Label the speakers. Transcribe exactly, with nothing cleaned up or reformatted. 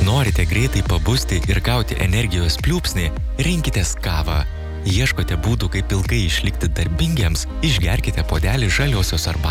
Speaker 1: Norite greitai pabusti ir gauti energijos pliūpsnį? Rinkitės kavą. Ieškote būdų, kaip ilgai išlikti darbingiems? Išgerkite puodelį žaliosios arbatos.